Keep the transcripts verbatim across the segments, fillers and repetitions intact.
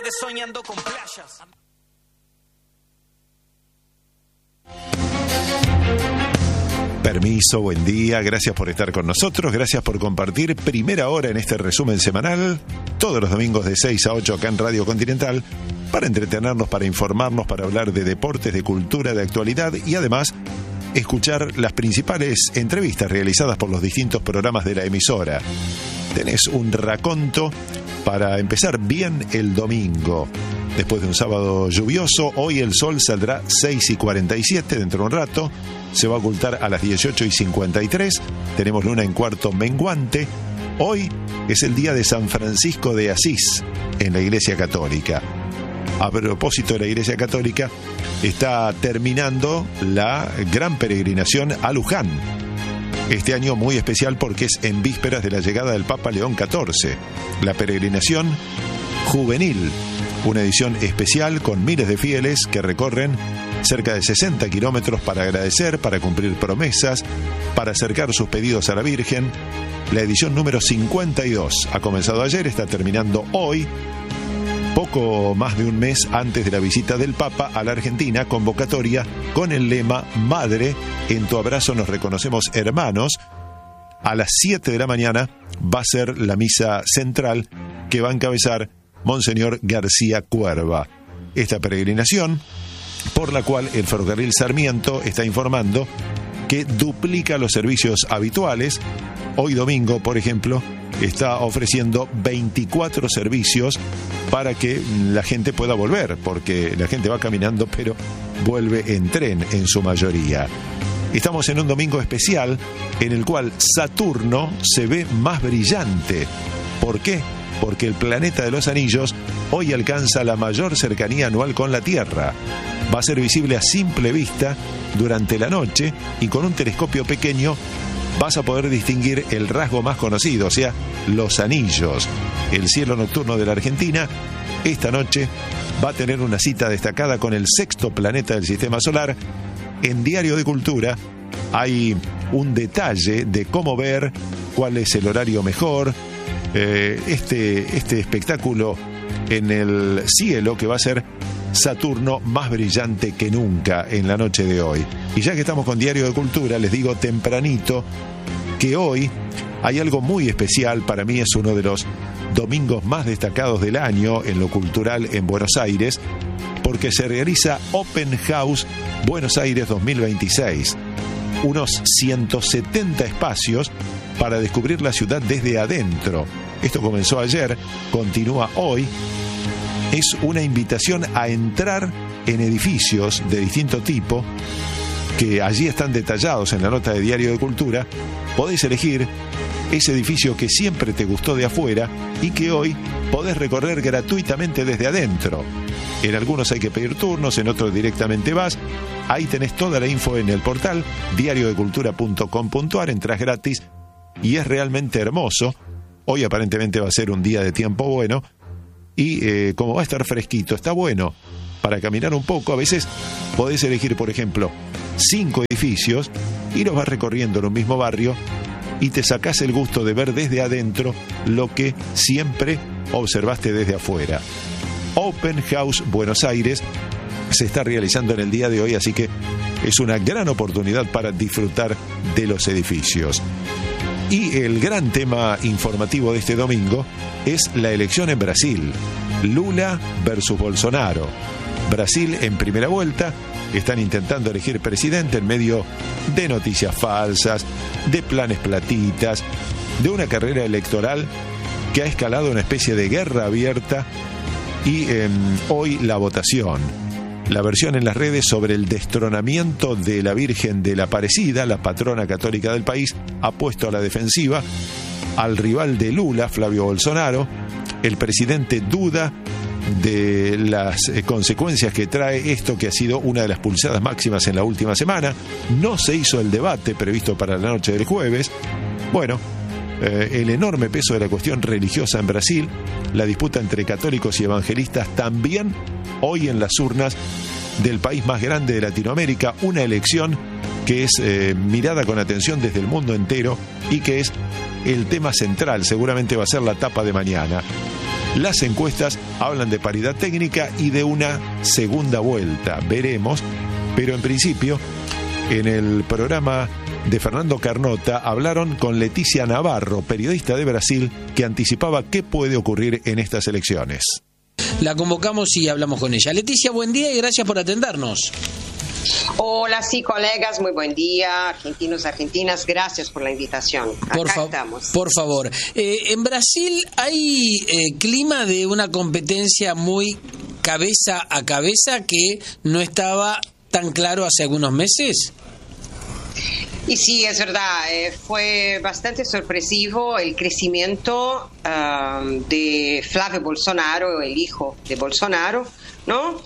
tarde soñando con playas. Permiso, buen día, gracias por estar con nosotros, gracias por compartir primera hora en este resumen semanal, todos los domingos de seis a ocho acá en Radio Continental, para entretenernos, para informarnos, para hablar de deportes, de cultura, de actualidad y además escuchar las principales entrevistas realizadas por los distintos programas de la emisora. Tenés un raconto para empezar bien el domingo. Después de un sábado lluvioso, hoy el sol saldrá seis y cuarenta y siete, dentro de un rato se va a ocultar a las dieciocho y cincuenta y tres, tenemos luna en cuarto menguante. Hoy es el día de San Francisco de Asís en la Iglesia Católica. A propósito de la Iglesia Católica, está terminando la gran peregrinación a Luján. Este año muy especial porque es en vísperas de la llegada del Papa León catorce. La peregrinación juvenil, una edición especial con miles de fieles que recorren cerca de sesenta kilómetros para agradecer, para cumplir promesas, para acercar sus pedidos a la Virgen. La edición número cincuenta y dos ha comenzado ayer, está terminando hoy, poco más de un mes antes de la visita del Papa a la Argentina, convocatoria con el lema Madre, en tu abrazo nos reconocemos hermanos. A las siete de la mañana va a ser la misa central que va a encabezar Monseñor García Cuerva. Esta peregrinación, por la cual el Ferrocarril Sarmiento está informando que duplica los servicios habituales. Hoy domingo, por ejemplo, está ofreciendo veinticuatro servicios para que la gente pueda volver, porque la gente va caminando, pero vuelve en tren en su mayoría. Estamos en un domingo especial en el cual Saturno se ve más brillante. ¿Por qué? Porque el planeta de los anillos hoy alcanza la mayor cercanía anual con la Tierra. Va a ser visible a simple vista durante la noche y con un telescopio pequeño vas a poder distinguir el rasgo más conocido, o sea, los anillos. El cielo nocturno de la Argentina esta noche va a tener una cita destacada con el sexto planeta del Sistema Solar. En Diario de Cultura hay un detalle de cómo ver, cuál es el horario mejor, eh, este, este espectáculo en el cielo que va a ser Saturno más brillante que nunca en la noche de hoy. Y ya que estamos con Diario de Cultura, les digo tempranito que hoy hay algo muy especial. Para mí es uno de los domingos más destacados del año en lo cultural en Buenos Aires, porque se realiza Open House Buenos Aires dos mil veintiséis. Unos ciento setenta espacios para descubrir la ciudad desde adentro. Esto comenzó ayer, continúa hoy. Es una invitación a entrar en edificios de distinto tipo que allí están detallados en la nota de Diario de Cultura. Podéis elegir ese edificio que siempre te gustó de afuera y que hoy podés recorrer gratuitamente desde adentro. En algunos hay que pedir turnos, en otros directamente vas. Ahí tenés toda la info en el portal diario de cultura punto com punto a r, entras gratis y es realmente hermoso. Hoy aparentemente va a ser un día de tiempo bueno. Y eh, como va a estar fresquito, está bueno para caminar un poco. A veces podés elegir, por ejemplo, cinco edificios y los vas recorriendo en un mismo barrio y te sacás el gusto de ver desde adentro lo que siempre observaste desde afuera. Open House Buenos Aires se está realizando en el día de hoy, así que es una gran oportunidad para disfrutar de los edificios. Y el gran tema informativo de este domingo es la elección en Brasil. Lula versus Bolsonaro. Brasil en primera vuelta, están intentando elegir presidente en medio de noticias falsas, de planes platitas, de una carrera electoral que ha escalado una especie de guerra abierta. Y eh, hoy la votación, la versión en las redes sobre el destronamiento de la Virgen de la Aparecida, la patrona católica del país, ha puesto a la defensiva al rival de Lula, Flavio Bolsonaro. El presidente duda de las eh, consecuencias que trae esto, que ha sido una de las pulsadas máximas en la última semana. No se hizo el debate previsto para la noche del jueves. Bueno, eh, el enorme peso de la cuestión religiosa en Brasil, la disputa entre católicos y evangelistas también hoy en las urnas del país más grande de Latinoamérica, una elección que es eh, mirada con atención desde el mundo entero y que es el tema central, seguramente va a ser la tapa de mañana. Las encuestas hablan de paridad técnica y de una segunda vuelta. Veremos, pero en principio, en el programa de Fernando Carnota hablaron con Leticia Navarro, periodista de Brasil, que anticipaba qué puede ocurrir en estas elecciones. La convocamos y hablamos con ella. Leticia, buen día y gracias por atendernos. Hola, sí, colegas, muy buen día, argentinos, argentinas, gracias por la invitación. Por, Acá fa- estamos. por favor, eh, en Brasil hay eh, clima de una competencia muy cabeza a cabeza que no estaba tan claro hace algunos meses. Y sí, es verdad, eh, fue bastante sorpresivo el crecimiento um, de Flávio Bolsonaro, el hijo de Bolsonaro, ¿no?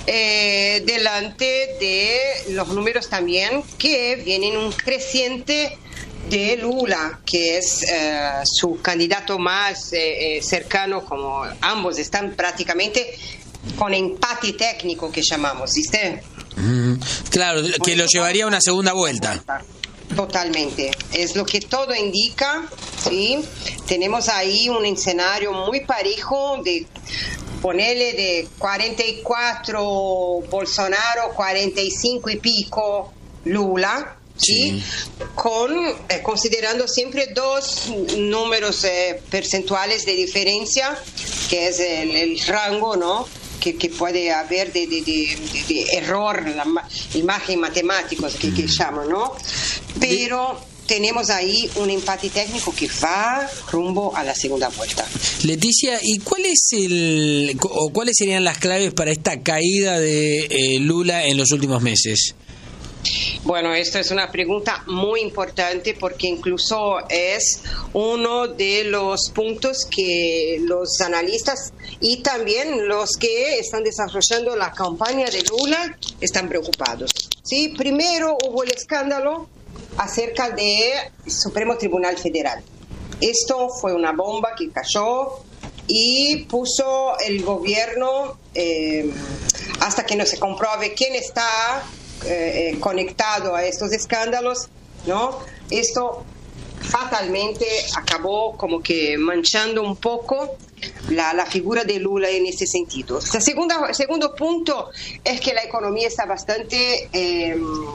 Eh, delante de los números también que vienen un creciente de Lula, que es eh, su candidato más eh, eh, cercano, como ambos están prácticamente con empate técnico que llamamos, ¿viste? Mm, claro, que lo llevaría a una segunda vuelta. Totalmente, es lo que todo indica, ¿sí? Tenemos ahí un escenario muy parejo de ponerle de cuarenta y cuatro Bolsonaro, cuarenta y cinco y pico Lula, ¿sí? Sí. Con, eh, considerando siempre dos números eh, percentuales de diferencia, que es el, el rango, ¿no? Que, que puede haber de, de, de, de, de error, la imagen matemáticos que, que llaman, ¿no? Pero tenemos ahí un empate técnico que va rumbo a la segunda vuelta. Leticia, ¿y cuál es el o cuáles serían las claves para esta caída de eh, Lula en los últimos meses? Bueno, esto es una pregunta muy importante porque incluso es uno de los puntos que los analistas y también los que están desarrollando la campaña de Lula están preocupados. ¿Sí? Primero hubo el escándalo acerca del Supremo Tribunal Federal. Esto fue una bomba que cayó y puso el gobierno, eh, hasta que no se compruebe quién está Eh, eh, conectado a estos escándalos, ¿no? Esto fatalmente acabó como que manchando un poco la, la figura de Lula en ese sentido. El segunda, segundo punto es que la economía está bastante eh,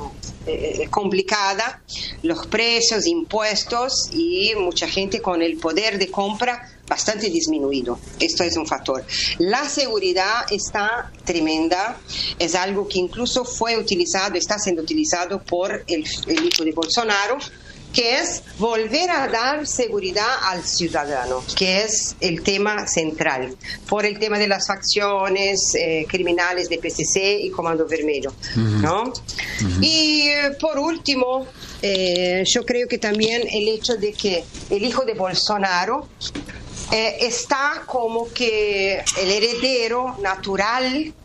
eh, complicada, los precios, impuestos y mucha gente con el poder de compra bastante disminuido. Esto es un factor. La seguridad está tremenda, es algo que incluso fue utilizado, está siendo utilizado por el, el hijo de Bolsonaro, que es volver a dar seguridad al ciudadano, que es el tema central, por el tema de las facciones eh, criminales de P C C y Comando Vermelho, ¿no? Uh-huh. Y eh, por último, eh, yo creo que también el hecho de que el hijo de Bolsonaro Eh, está como que el heredero natural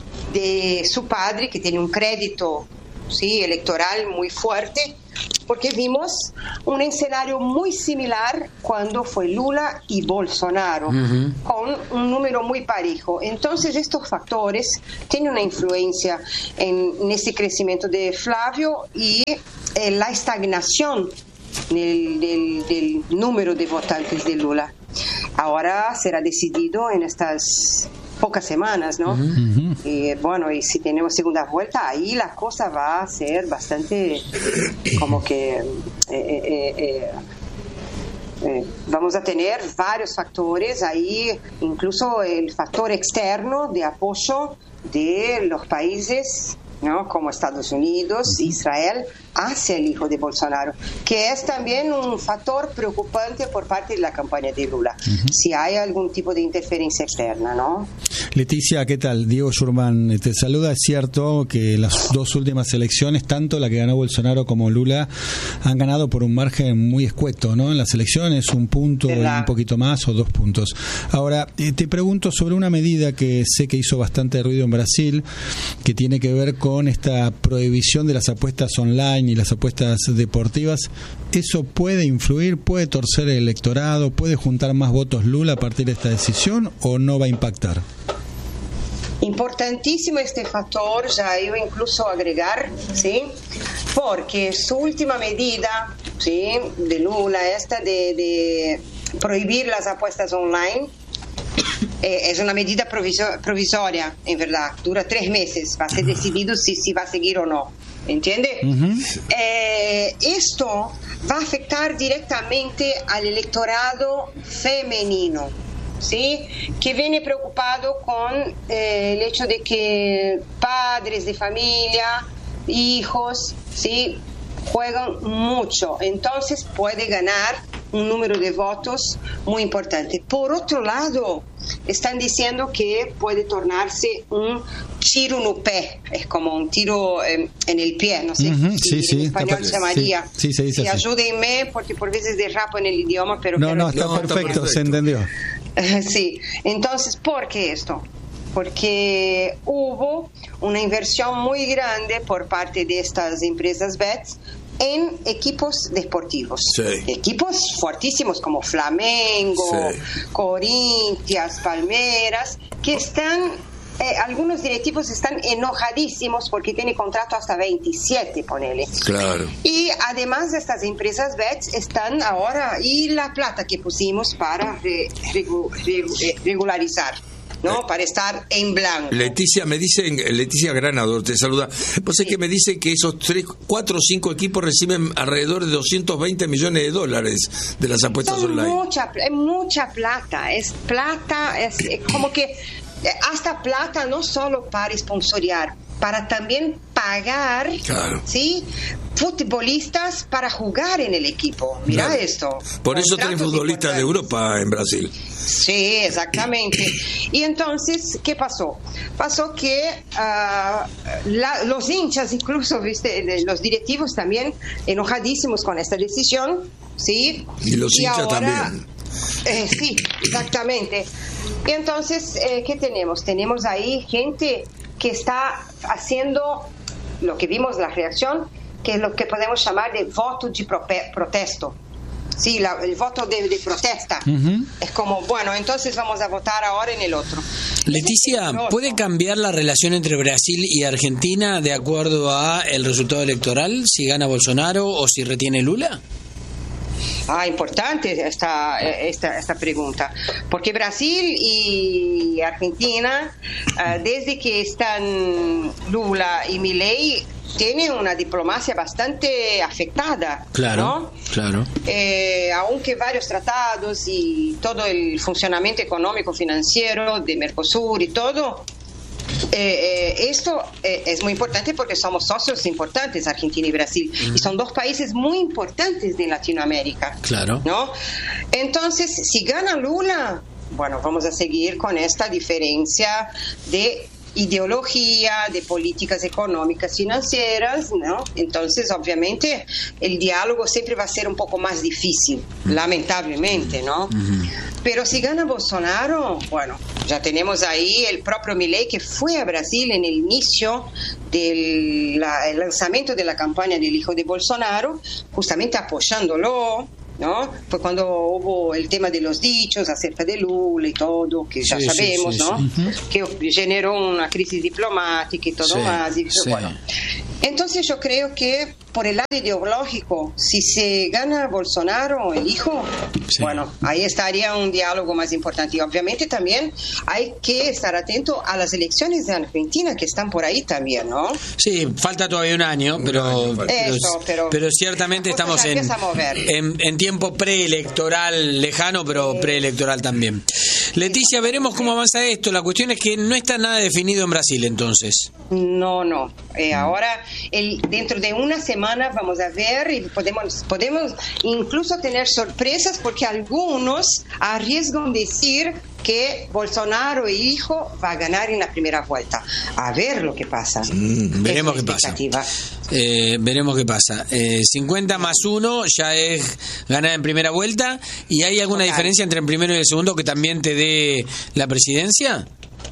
de su padre, que tiene un crédito, ¿sí?, electoral muy fuerte, porque vimos un escenario muy similar cuando fue Lula y Bolsonaro, uh-huh, con un número muy parejo. Entonces estos factores tienen una influencia en, en ese crecimiento de Flávio y eh, la estagnación del, del, del número de votantes de Lula. Ahora será decidido en estas pocas semanas, ¿no? Uh-huh. Y bueno, y si tenemos segunda vuelta, ahí la cosa va a ser bastante como que eh, eh, eh, eh, vamos a tener varios factores ahí, incluso el factor externo de apoyo de los países, ¿no?, como Estados Unidos, Israel, hacia el hijo de Bolsonaro, que es también un factor preocupante por parte de la campaña de Lula, uh-huh, si hay algún tipo de interferencia externa, ¿no? Leticia, ¿qué tal? Diego Schurman te saluda. Es cierto que las dos últimas elecciones, tanto la que ganó Bolsonaro como Lula, han ganado por un margen muy escueto, ¿no? En las elecciones, un punto y un poquito más, o dos puntos. Ahora, eh, te pregunto sobre una medida que sé que hizo bastante ruido en Brasil, que tiene que ver con esta prohibición de las apuestas online y las apuestas deportivas. ¿Eso puede influir, puede torcer el electorado, puede juntar más votos Lula a partir de esta decisión o no va a impactar? Importantísimo este factor, ya iba incluso a agregar, ¿sí?, porque su última medida, ¿sí?, de Lula, esta de, de prohibir las apuestas online, Eh, es una medida proviso- provisoria, en verdad. Dura tres meses. Va a ser decidido si, si va a seguir o no. ¿Entiende? Uh-huh. Eh, esto va a afectar directamente al electorado femenino, ¿sí? Que viene preocupado con eh, el hecho de que padres de familia, hijos, ¿sí? Juegan mucho, entonces puede ganar un número de votos muy importante. Por otro lado, están diciendo que puede tornarse un tiro no pé, es como un tiro eh, en el pie, no sé uh-huh, si sí, en sí, español se llamaría. Sí, sí, se dice y así. Ayúdenme porque por veces derrapo en el idioma, pero... No, pero no, está no, perfecto, está perfecto, se entendió. Sí, entonces, ¿por qué esto? Porque hubo una inversión muy grande por parte de estas empresas B E T en equipos deportivos. Sí. Equipos fuertísimos como Flamengo, sí. Corinthians, Palmeiras, que están... Eh, algunos directivos están enojadísimos porque tienen contrato hasta veintisiete, ponele. Claro. Y además estas empresas B E T están ahora, y la plata que pusimos para re, regu, regu, regularizar, ¿no? Eh, para estar en blanco. Leticia me dice, Leticia Granador te saluda. Vos sí. Es que me dice que esos tres, cuatro o cinco equipos reciben alrededor de doscientos veinte millones de dólares de las apuestas Son online. Mucha, es mucha plata, es plata, es, es como que hasta plata no solo para sponsorear, para también pagar, claro. ¿sí? futbolistas para jugar en el equipo. Mira claro. esto. Por eso traen futbolistas de Europa en Brasil. Sí, exactamente. Y entonces, ¿qué pasó? Pasó que uh, la, los hinchas, incluso, ¿viste? Los directivos también enojadísimos con esta decisión, ¿sí? Y los y hinchas ahora, también. Eh, sí, exactamente. Y entonces, eh, ¿qué tenemos? Tenemos ahí gente que está haciendo lo que vimos la reacción, que es lo que podemos llamar de voto de protesto. Sí, la, el voto de, de protesta. Uh-huh. Es como, bueno, entonces vamos a votar ahora en el otro. Leticia, ¿puede cambiar la relación entre Brasil y Argentina de acuerdo a el resultado electoral, si gana Bolsonaro o si retiene Lula? Ah, importante esta, esta, esta pregunta, porque Brasil y Argentina, uh, desde que están Lula y Milei, tienen una diplomacia bastante afectada, claro, ¿no? Claro. Eh, aunque varios tratados y todo el funcionamiento económico financiero de Mercosur y todo, Eh, eh, esto eh, es muy importante porque somos socios importantes, Argentina y Brasil, mm. y son dos países muy importantes de Latinoamérica. Claro. ¿No? Entonces, si gana Lula, bueno, vamos a seguir con esta diferencia de ideología, de políticas económicas financieras, ¿no? Entonces, obviamente, el diálogo siempre va a ser un poco más difícil, mm. lamentablemente, ¿no? Mm-hmm. Pero si gana Bolsonaro, bueno, ya tenemos ahí el propio Milei que fue a Brasil en el inicio del la, el lanzamiento de la campaña del hijo de Bolsonaro, justamente apoyándolo, ¿no? Fue cuando hubo el tema de los dichos acerca de Lula y todo, que ya sí, sabemos, sí, sí, ¿no? Sí. Uh-huh. Que generó una crisis diplomática y todo sí, más. Y, sí. Bueno, entonces yo creo que por el lado ideológico, si se gana Bolsonaro, el hijo, sí. bueno, ahí estaría un diálogo más importante. Y obviamente también hay que estar atento a las elecciones de Argentina que están por ahí también, ¿no? Sí, falta todavía un año, pero, un año, pero, Eso, pero, pero ciertamente estamos en, en, en tiempo preelectoral lejano, pero sí. preelectoral también. Leticia, veremos cómo avanza esto. La cuestión es que no está nada definido en Brasil, entonces. No, no. Eh, ahora, el, dentro de una semana vamos a ver y podemos, podemos incluso tener sorpresas porque algunos arriesgan decir que Bolsonaro, el hijo, va a ganar en la primera vuelta. A ver lo que pasa. Mm, veremos qué pasa. Eh, veremos qué pasa. Eh, cincuenta más uno ya es ganar en primera vuelta. ¿Y hay alguna Total. diferencia entre el primero y el segundo que también te dé la presidencia?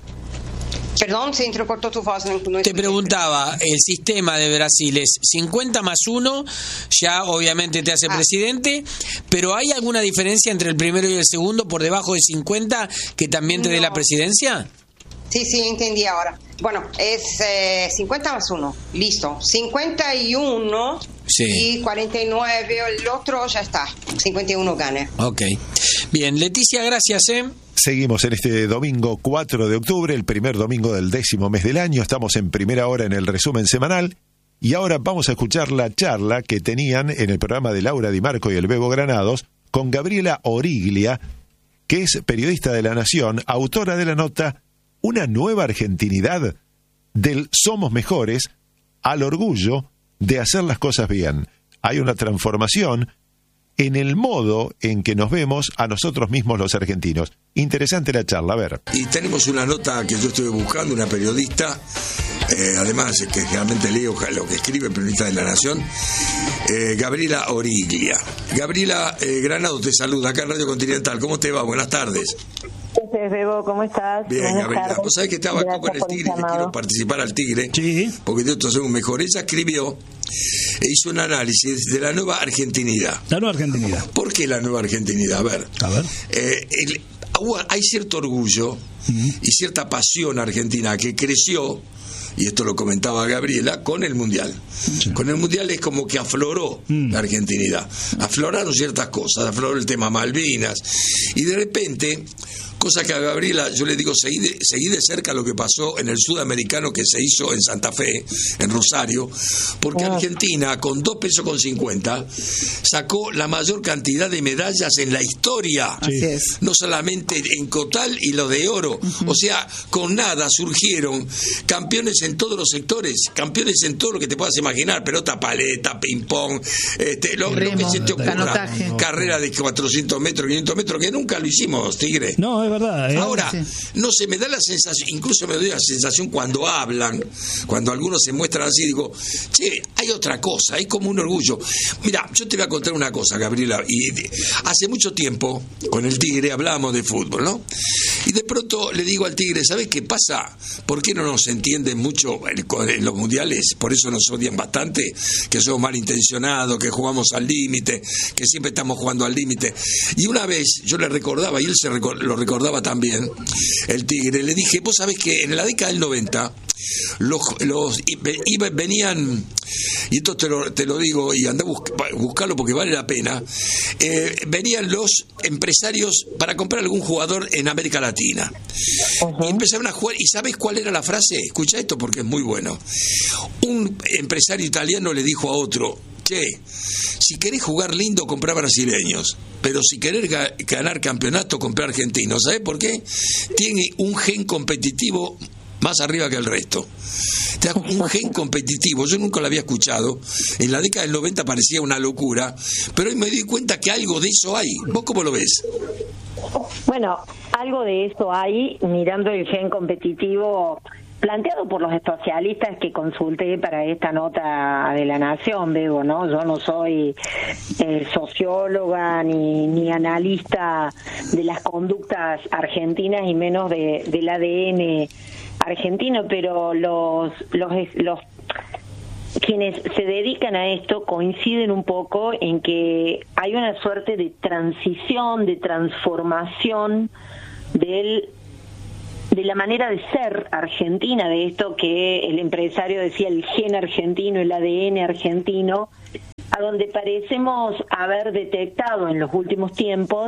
Perdón, se entrecortó tu voz. No, no Te preguntaba, el sistema de Brasil es cincuenta más uno, ya obviamente te hace ah. presidente, pero ¿hay alguna diferencia entre el primero y el segundo por debajo de cincuenta que también te no. dé la presidencia? Sí, sí, entendí ahora. Bueno, es eh, cincuenta más uno, listo. cincuenta y uno sí. y cuarenta y nueve, el otro ya está. cincuenta y uno gana. Ok. Bien, Leticia, gracias, ¿eh? Seguimos en este domingo cuatro de octubre, el primer domingo del décimo mes del año. Estamos en primera hora en el resumen semanal. Y ahora vamos a escuchar la charla que tenían en el programa de Laura Di Marco y el Bebo Granados con Gabriela Origlia, que es periodista de La Nación, autora de la nota Una nueva argentinidad, del somos mejores al orgullo de hacer las cosas bien. Hay una transformación en el modo en que nos vemos a nosotros mismos los argentinos. Interesante la charla, a ver. Y tenemos una nota que yo estuve buscando, una periodista, eh, además que realmente leo lo que escribe, periodista de La Nación, eh, Gabriela Origlia. Gabriela eh, Granado te saluda acá en Radio Continental. ¿Cómo te va? Buenas tardes. Bebo, ¿cómo estás? Bien, Buenas Gabriela. tardes. Vos sabés que estaba acá con el Tigre, que quiero participar al Tigre, Sí. porque de esto hacemos mejor. Ella escribió e hizo un análisis de la nueva argentinidad. La nueva argentinidad. ¿Por qué la nueva argentinidad? A ver. A ver. Eh, el- hay cierto orgullo uh-huh. y cierta pasión argentina que creció, y esto lo comentaba Gabriela, con el Mundial. Sí. Con el Mundial es como que afloró mm. la argentinidad. Afloraron ciertas cosas, afloró el tema Malvinas, y de repente, cosa que a Gabriela yo le digo, seguí de, seguí de cerca lo que pasó en el sudamericano que se hizo en Santa Fe, en Rosario, porque oh. Argentina, con dos pesos con cincuenta, sacó la mayor cantidad de medallas en la historia. Así es. No solamente en Cotal y lo de oro. Uh-huh. O sea, con nada surgieron campeones en todos los sectores, campeones en todo lo que te puedas imaginar, pelota paleta, ping-pong, este, lo, Remo, lo que se te ocurra, canotaje. Carrera de cuatrocientos metros, quinientos metros, que nunca lo hicimos, Tigre. No, es verdad. ¿eh? Ahora, Sí. no sé, me da la sensación, incluso me doy la sensación cuando hablan, cuando algunos se muestran así, digo, che, hay otra cosa, hay como un orgullo. Mira, yo te voy a contar una cosa, Gabriela, y de, hace mucho tiempo, con el Tigre hablábamos de fútbol, ¿no? Y de pronto le digo al Tigre, ¿sabes qué pasa? ¿Por qué no nos entienden mucho en los mundiales? Por eso nos odian bastante, que somos malintencionados, que jugamos al límite, que siempre estamos jugando al límite. Y una vez yo le recordaba, y él se record, lo recordaba también, el Tigre, le dije, vos sabés que en la década del noventa, los, los iba, venían, y esto te lo, te lo digo, y anda a busc, buscarlo porque vale la pena, eh, venían los empresarios para comprar algún jugador en América Latina. Uh-huh. Y empezaron a jugar, ¿y sabes cuál era la frase? Escucha esto porque es muy bueno. Un empresario italiano le dijo a otro, che, si querés jugar lindo, comprá brasileños, pero si querés ga- ganar campeonato, comprá argentinos. ¿Sabés por qué? Tiene un gen competitivo más arriba que el resto. Un gen competitivo, yo nunca lo había escuchado. En la década del noventa parecía una locura, pero hoy me di cuenta que algo de eso hay. ¿Vos cómo lo ves? Bueno, algo de eso hay, mirando el gen competitivo planteado por los especialistas que consulté para esta nota de La Nación, Bebo, ¿no? Yo no soy eh, socióloga ni, ni analista de las conductas argentinas y menos de, del A D N argentino, pero los los los quienes se dedican a esto coinciden un poco en que hay una suerte de transición, de transformación del de la manera de ser argentina, de esto que el empresario decía, el gen argentino, el A D N argentino, a donde parecemos haber detectado en los últimos tiempos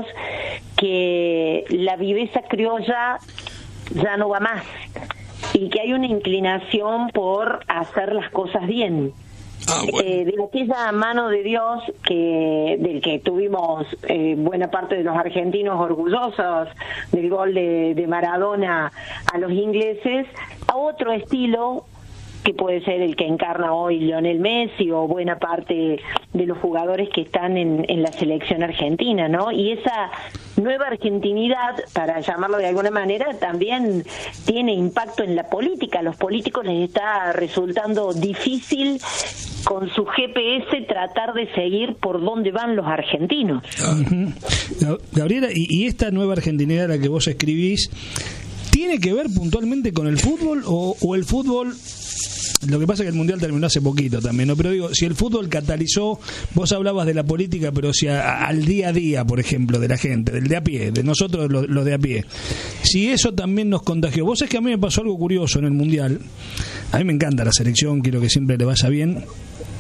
que la viveza criolla ya no va más y que hay una inclinación por hacer las cosas bien. Ah, bueno. eh, de aquella mano de Dios que del que tuvimos eh, buena parte de los argentinos orgullosos del gol de, de Maradona a los ingleses, a otro estilo que puede ser el que encarna hoy Lionel Messi o buena parte de los jugadores que están en, en la selección argentina, ¿no? Y esa nueva argentinidad, para llamarlo de alguna manera, también tiene impacto en la política. A los políticos les está resultando difícil con su G P S tratar de seguir por dónde van los argentinos. Uh-huh. Gabriela, ¿y, y esta nueva argentinidad a la que vos escribís tiene que ver puntualmente con el fútbol o, o el fútbol? Lo que pasa es que el Mundial terminó hace poquito también, ¿no? Pero digo, si el fútbol catalizó, vos hablabas de la política, pero si a, a, al día a día, por ejemplo, de la gente, del de a pie, de nosotros los, los de a pie, si eso también nos contagió. Vos sabés que a mí me pasó algo curioso en el Mundial. A mí me encanta la selección, quiero que siempre le vaya bien.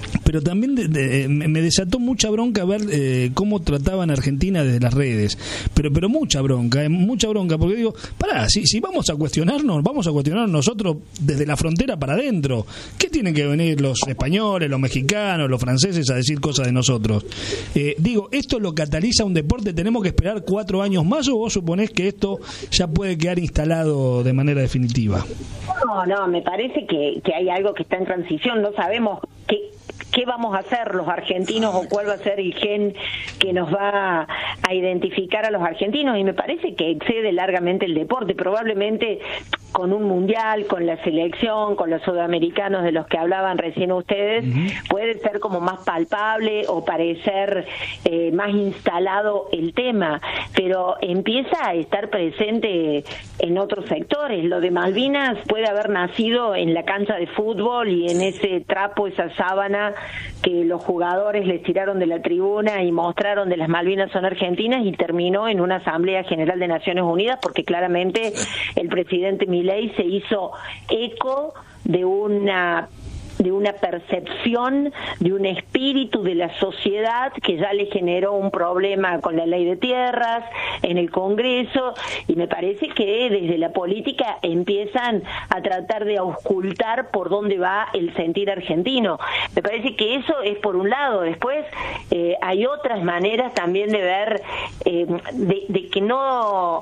pero también de, de, me desató mucha bronca ver eh, cómo trataban a Argentina desde las redes, pero pero mucha bronca, eh, mucha bronca, porque digo, pará, si, si vamos a cuestionarnos, vamos a cuestionar nosotros desde la frontera para adentro. ¿Qué tienen que venir los españoles, los mexicanos, los franceses a decir cosas de nosotros? Eh, digo, ¿esto lo cataliza un deporte? ¿Tenemos que esperar cuatro años más o vos suponés que esto ya puede quedar instalado de manera definitiva? No, no, me parece que, que hay algo que está en transición, no sabemos qué qué vamos a hacer los argentinos o cuál va a ser el gen que nos va a identificar a los argentinos, y me parece que excede largamente el deporte, probablemente con un mundial, con la selección, con los sudamericanos de los que hablaban recién ustedes, uh-huh. puede ser como más palpable o parecer eh, más instalado el tema, pero empieza a estar presente en otros sectores. Lo de Malvinas puede haber nacido en la cancha de fútbol y en ese trapo, esa sábana que los jugadores les tiraron de la tribuna y mostraron de las Malvinas son argentinas, y terminó en una Asamblea General de Naciones Unidas porque claramente el presidente Milei se hizo eco de una de una percepción, de un espíritu de la sociedad que ya le generó un problema con la ley de tierras en el Congreso, y me parece que desde la política empiezan a tratar de auscultar por dónde va el sentir argentino. Me parece que eso es por un lado. Después eh, hay otras maneras también de ver, eh, de, de que no...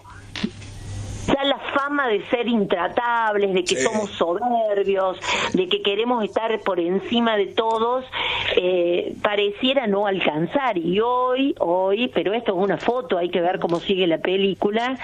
ya la fama de ser intratables, de que sí. somos soberbios, de que queremos estar por encima de todos, eh, pareciera no alcanzar. Y hoy, hoy, pero esto es una foto, hay que ver cómo sigue la película.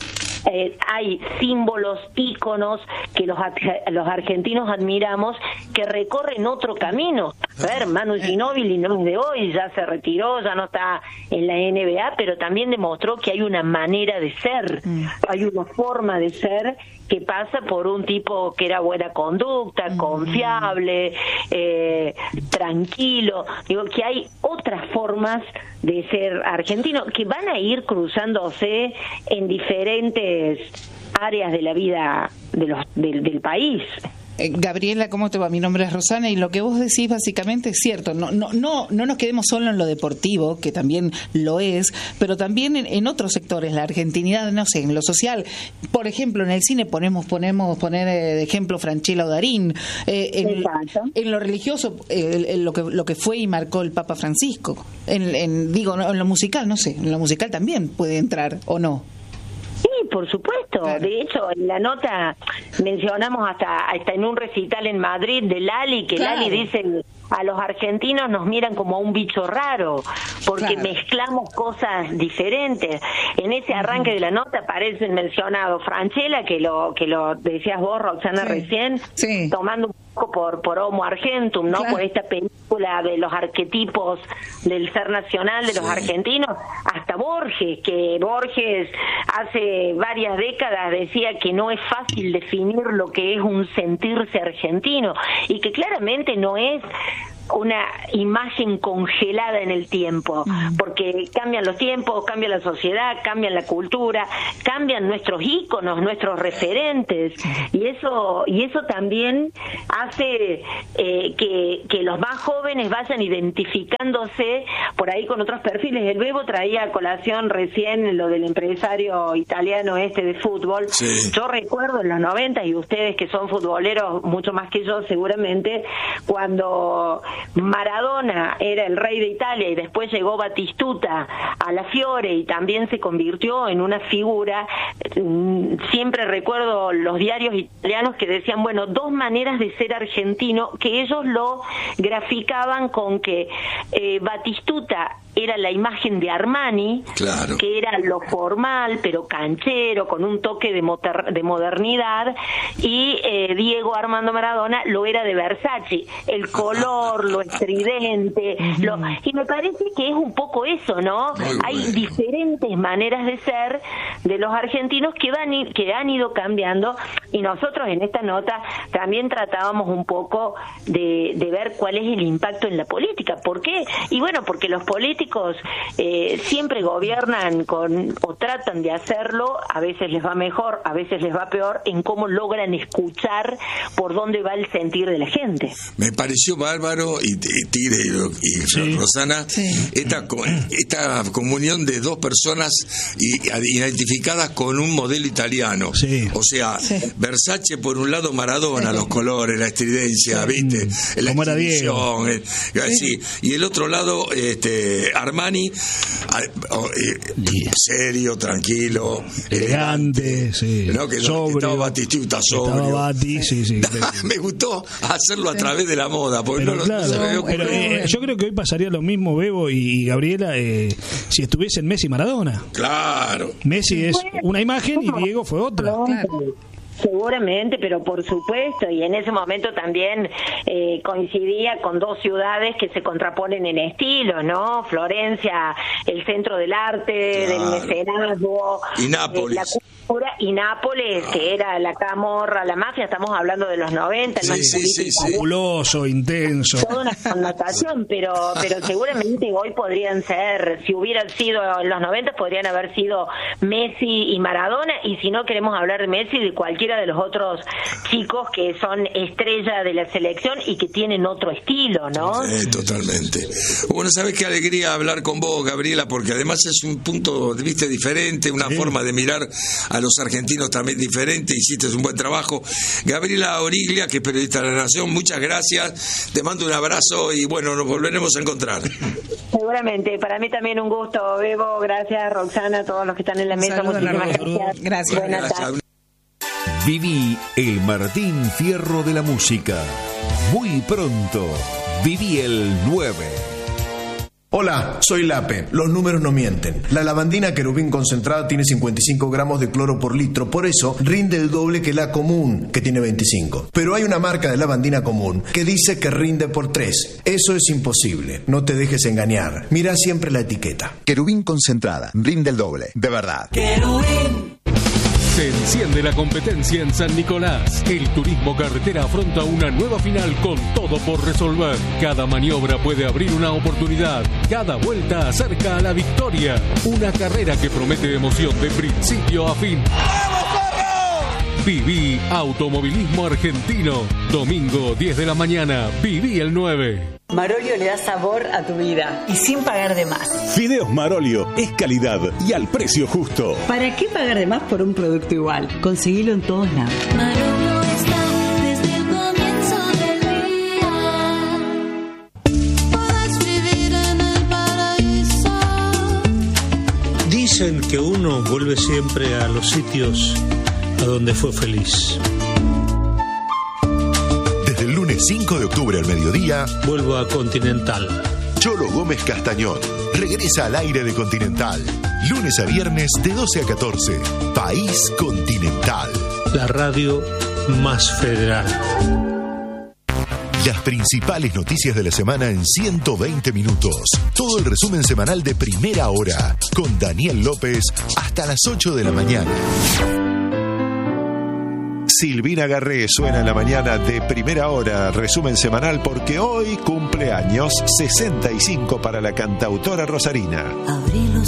Eh, hay símbolos, íconos que los, los argentinos admiramos que recorren otro camino. A ver, Manu Ginóbili no es de hoy, ya se retiró, ya no está en la N B A, pero también demostró que hay una manera de ser, hay una forma de ser que pasa por un tipo que era buena conducta, confiable, eh, tranquilo. Digo que hay otras formas de ser argentino que van a ir cruzándose en diferentes áreas de la vida de los del, del país. Gabriela, ¿cómo te va? Mi nombre es Rosana, y lo que vos decís básicamente es cierto. No, no, no, no nos quedemos solo en lo deportivo, que también lo es, pero también en, en otros sectores, la argentinidad, no sé, en lo social. Por ejemplo, en el cine ponemos, ponemos poner de ejemplo Franchella o Darín. Eh, en, en lo religioso, eh, en lo que lo que fue y marcó el Papa Francisco. En, en digo, en lo musical, no sé, en lo musical también puede entrar o no. Sí, por supuesto. Claro. De hecho, en la nota mencionamos hasta hasta en un recital en Madrid de Lali, que claro. Lali dice: a los argentinos nos miran como a un bicho raro, porque claro. mezclamos cosas diferentes. En ese arranque uh-huh. de la nota aparece mencionado Franchella, que lo que lo decías vos, Roxana, sí. recién, sí. tomando un poco por, por Homo Argentum, ¿no? Claro. Por esta película de los arquetipos del ser nacional de los sí. argentinos, hasta Borges, que Borges hace varias décadas decía que no es fácil definir lo que es un sentirse argentino, y que claramente no es una imagen congelada en el tiempo, porque cambian los tiempos, cambia la sociedad, cambia la cultura, cambian nuestros íconos, nuestros referentes, y eso y eso también hace eh, que, que los más jóvenes vayan identificándose por ahí con otros perfiles. El Bebo traía a colación recién lo del empresario italiano este de fútbol. Sí. Yo recuerdo en los noventa, y ustedes que son futboleros mucho más que yo seguramente, cuando Maradona era el rey de Italia y después llegó Batistuta a la Fiore y también se convirtió en una figura. Siempre recuerdo los diarios italianos que decían, bueno, dos maneras de ser argentino, que ellos lo graficaban con que eh, Batistuta era la imagen de Armani, claro. que era lo formal pero canchero, con un toque de, moder- de modernidad, y eh, Diego Armando Maradona lo era de Versace, el color, lo estridente, uh-huh. lo, y me parece que es un poco eso, ¿no? Muy Hay bueno. diferentes maneras de ser de los argentinos que van que han ido cambiando, Y nosotros en esta nota también tratábamos un poco de, de ver cuál es el impacto en la política. ¿Por qué? Y bueno, porque los políticos eh, siempre gobiernan con, o tratan de hacerlo, a veces les va mejor, a veces les va peor, en cómo logran escuchar por dónde va el sentir de la gente. Me pareció bárbaro, y, y Tigre y, y sí. Rosana, sí. Esta, esta comunión de dos personas identificadas con un modelo italiano. Sí. O sea, sí. Versace por un lado, Maradona, sí. Los colores, la estridencia, sí. ¿Viste? Mm. La exhibición, el, sí. Y el otro lado, este Armani, eh, serio, tranquilo, elegante, sí. ¿No? Que sobrio, estaba Batistuta sobrio. Estaba Bati, sí, sí. Me gustó hacerlo a través de la moda, porque pero no, claro, no se me había ocurrido. Pero, eh, yo creo que hoy pasaría lo mismo, Bebo y Gabriela, eh, si estuviesen Messi y Maradona. Claro. Messi es una imagen y Diego fue otra. Claro. Seguramente, pero por supuesto, y en ese momento también eh, coincidía con dos ciudades que se contraponen en estilo, ¿no? Florencia, el centro del arte, claro. Del mecenazgo, y Nápoles. La cultura, y Nápoles, ah. que era la camorra, la mafia, estamos hablando de los noventa, el sí, sí, sí, sí. Fabuloso, intenso. Toda una connotación, pero, pero seguramente hoy podrían ser, si hubieran sido en los noventa, podrían haber sido Messi y Maradona, y si no queremos hablar de Messi, de cualquier de los otros chicos que son estrella de la selección y que tienen otro estilo, ¿no? Sí, totalmente. Bueno, ¿sabes qué alegría hablar con vos, Gabriela? Porque además es un punto de vista diferente, una sí. forma de mirar a los argentinos también diferente. Hiciste un buen trabajo. Gabriela Origlia, que es periodista de La Nación, muchas gracias. Te mando un abrazo y bueno, nos volveremos a encontrar. Seguramente. Para mí también un gusto, Bebo. Gracias, Roxana, a todos los que están en la mesa. Saludos, muchísimas saludos. gracias. Gracias. Buenas tardes. Viví el Martín Fierro de la música. Muy pronto, Viví el nueve. Hola, soy Lape. Los números no mienten. La lavandina Querubín concentrada tiene cincuenta y cinco gramos de cloro por litro, por eso rinde el doble que la común, que tiene veinticinco. Pero hay una marca de lavandina común que dice que rinde por tres. Eso es imposible. No te dejes engañar. Mira siempre la etiqueta. Querubín concentrada, rinde el doble, de verdad. Querubín. Se enciende la competencia en San Nicolás. El turismo carretera afronta una nueva final con todo por resolver. Cada maniobra puede abrir una oportunidad. Cada vuelta acerca a la victoria. Una carrera que promete emoción de principio a fin. ¡Vamos, perro! Viví Automovilismo Argentino. Domingo diez de la mañana. Viví el nueve. Marolio le da sabor a tu vida y sin pagar de más. Fideos Marolio es calidad y al precio justo. ¿Para qué pagar de más por un producto igual? Conseguilo en todos lados. Marolio está desde el comienzo del día. Puedes vivir en el paraíso. Dicen que uno vuelve siempre a los sitios a donde fue feliz. cinco de octubre al mediodía, vuelvo a Continental. Cholo Gómez Castañón regresa al aire de Continental. Lunes a viernes de doce a catorce. País Continental. La radio más federal. Las principales noticias de la semana en ciento veinte minutos. Todo el resumen semanal de Primera Hora. Con Daniel López hasta las ocho de la mañana. Silvina Garré suena en la mañana de Primera Hora, resumen semanal, porque hoy cumple años sesenta y cinco para la cantautora rosarina. Abrí los